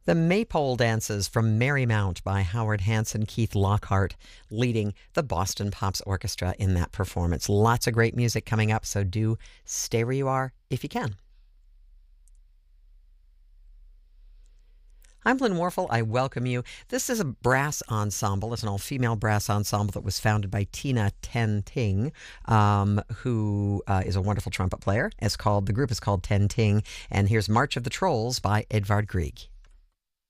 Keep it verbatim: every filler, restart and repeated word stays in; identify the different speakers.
Speaker 1: The Maypole Dances from Marymount by Howard Hanson, Keith Lockhart leading the Boston Pops Orchestra in that performance. Lots of great music coming up, so do stay where you are if you can. I'm Lynn Warfel. I welcome you. This is a brass ensemble. It's an all-female brass ensemble that was founded by Tina Ten Ting, um, who uh, is a wonderful trumpet player. It's called the group is called Ten Ting, and here's March of the Trolls by Edvard Grieg.